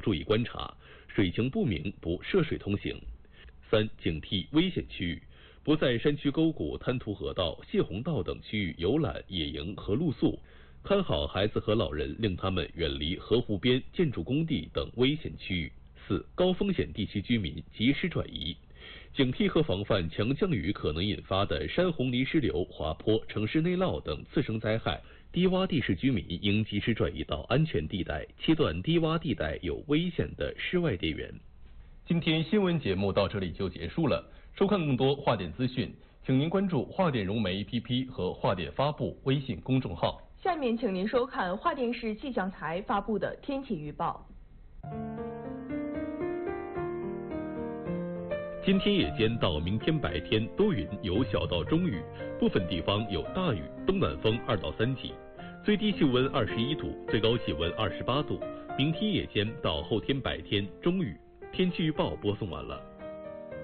注意观察，水情不明不涉水通行。3、警惕危险区域，不在山区沟谷、滩涂河道、泄洪道等区域游览、野营和露宿，看好孩子和老人，令他们远离河湖边、建筑工地等危险区域。4、高风险地区居民及时转移，警惕和防范强降雨可能引发的山洪泥石流、滑坡、城市内涝等次生灾害。低洼地势居民应及时转移到安全地带，切断低洼地带有危险的室外电源。 今天新闻节目到这里就结束了。收看更多华电资讯，请您关注华电融媒 APP 和华电发布微信公众号。 下面请您收看华电视气象台发布的天气预报。 今天夜间到明天白天多云，有小到中雨，部分地方有大雨，东南风2到3级，最低气温21度，最高气温28度。明天夜间到后天白天中雨。天气预报播送完了。